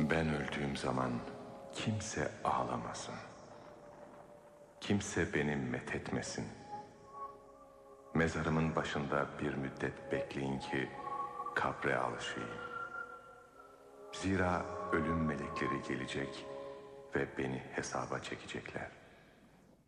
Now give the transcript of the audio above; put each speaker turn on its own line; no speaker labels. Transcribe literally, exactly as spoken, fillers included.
Ben öldüğüm zaman kimse ağlamasın. Kimse beni methetmesin. Mezarımın başında bir müddet bekleyin ki kabre alışayım. Zira ölüm melekleri gelecek ve beni hesaba çekecekler.